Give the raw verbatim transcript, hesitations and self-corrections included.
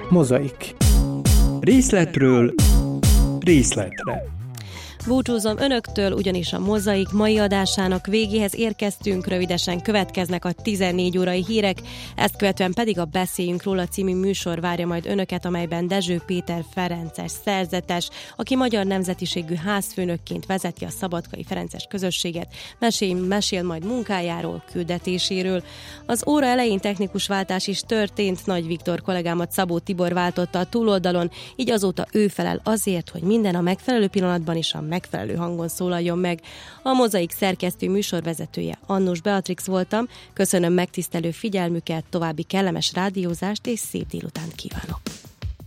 Mozaik. Részletről részletre. Búcsúzom önöktől, ugyanis a Mozaik mai adásának végéhez érkeztünk, rövidesen következnek a tizennégy órai hírek, ezt követően pedig a Beszéljünk róla című műsor várja majd önöket, amelyben Dezső Péter ferences szerzetes, aki magyar nemzetiségű házfőnökként vezeti a szabadkai ferences közösséget, mesél, mesél majd munkájáról, küldetéséről. Az óra elején technikus váltás is történt, Nagy Viktor kollégámat Szabó Tibor váltotta a túloldalon, így azóta ő felel azért, hogy minden a megfelelő pillanatban is a megfelelő hangon szólaljon meg. A Mozaik szerkesztő műsorvezetője Annus Beatrix voltam. Köszönöm megtisztelő figyelmüket, további kellemes rádiózást és szép délutánt kívánok!